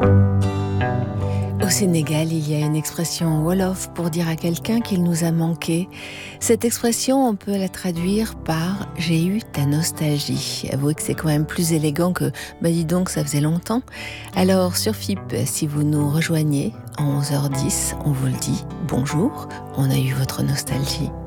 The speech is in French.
Au Sénégal, il y a une expression wolof pour dire à quelqu'un qu'il nous a manqué. Cette expression, on peut la traduire par « j'ai eu ta nostalgie ». Avouez que c'est quand même plus élégant que « bah dis donc, ça faisait longtemps ». Alors sur FIP, si vous nous rejoignez, en 11h10, on vous le dit, bonjour, on a eu votre nostalgie.